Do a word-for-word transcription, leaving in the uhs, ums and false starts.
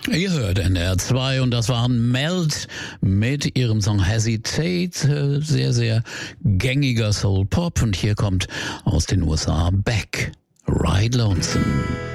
Ihr hört N D R zwei und das waren Melt mit ihrem Song Hesitate, sehr, sehr gängiger Soul Pop und hier kommt aus den U S A Beck, Ride Lonesome.